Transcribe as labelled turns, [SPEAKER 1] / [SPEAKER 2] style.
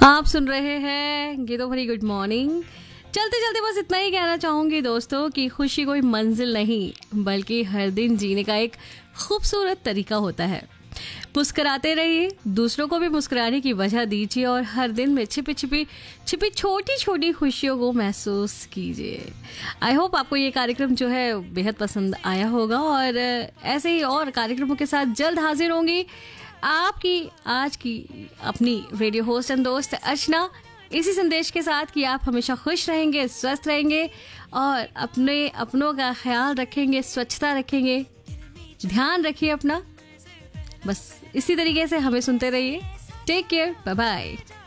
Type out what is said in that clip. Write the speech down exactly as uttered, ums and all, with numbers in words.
[SPEAKER 1] आप सुन रहे हैं गीतो भरी गुड मॉर्निंग। चलते चलते बस इतना ही कहना चाहूंगी दोस्तों कि खुशी कोई मंजिल नहीं बल्कि हर दिन जीने का एक खूबसूरत तरीका होता है। मुस्कुराते रहिए, दूसरों को भी मुस्कुराने की वजह दीजिए और हर दिन में छिपी छिपी छिपी छोटी छोटी खुशियों को महसूस कीजिए। आई होप आपको ये कार्यक्रम जो है बेहद पसंद आया होगा और ऐसे ही और कार्यक्रमों के साथ जल्द हाजिर होंगी आपकी आज की अपनी रेडियो होस्ट एंड दोस्त अर्चना, इसी संदेश के साथ कि आप हमेशा खुश रहेंगे, स्वस्थ रहेंगे और अपने अपनों का ख्याल रखेंगे, स्वच्छता रखेंगे, ध्यान रखिए अपना। बस इसी तरीके से हमें सुनते रहिए। Take care, bye bye.